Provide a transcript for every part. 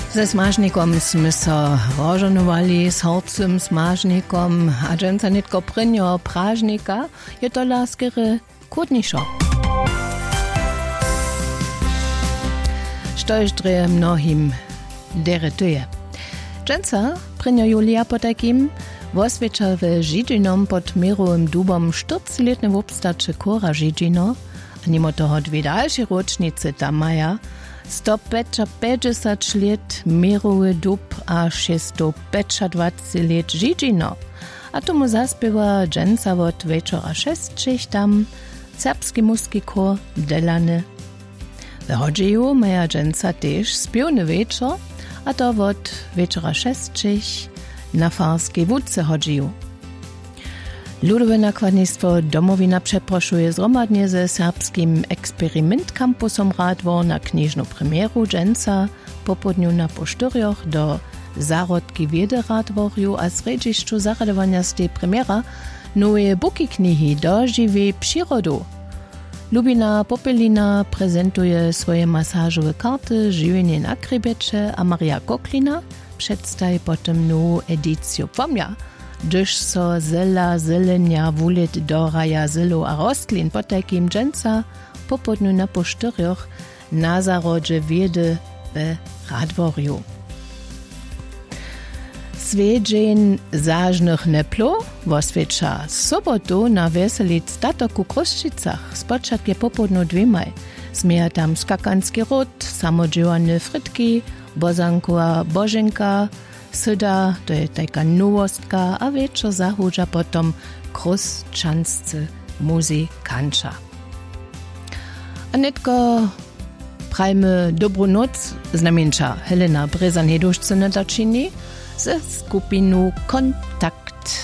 Ze smažnikom sme sa rožanovali, s horcym smažnikom, a dženca netko prinjo pražnika, je to láskere kudnišo. Štož dre mnohim deretuje. Dženca prinjo Julia po takim vosveča v Židžinom pod Mirovým dubom 40-letne vopstače kora Židžino, a nimo toho dve dalšie ročnice tam maja, 150 let Mirowy dub a 625 let Židžino. A tomu zaspiewa dženca od večera 6 tam serbski muski kor Delane. W Hodžeju maja dženca tež spiewny večer, a to od večera 6 na farskiej wódce Hodžeju. Ludowe nakładnictwo Domowina przeproszuje zgromadnie ze serbskim eksperymentkampusom Radwor na knižnu premieru dženca popodniu na poštyrjoch do zarodki wiedy Radworju a sredzišću zaradowania z tej premiera nowe buki knihy do żywej przyrody. Lubina Popelina prezentuje swoje masażowe karty Żywienie na Krybecze, a Maria Koklina przedstawi potem nową edycję pomja, gdyż so zelenia wulet do raja zelo a rostlin po takim dženca popodniu na poštyrjoch na zarodzie wiedy w Radworju. Svedźeń zażnych neplo woswiecza sobotu na weselic statoku Kruščicach spočat je popodnu 2. Smieja tam skakanski ród, samodzielane frytki, bozankowa boženka, syda, to je taka nowostka, a wieczór zahudza potom kruščanscy muzikanča. A netko prajmy dobrú noc znamienča Helena Brezan-Hedušce na začini ze skupinu Kontakt.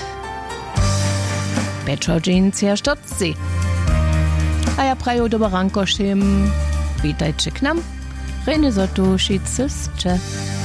Pečođincija štotci. A ja praju dobar ranko všem. Witajcie k nam. Rene Sotu, Schitzisce.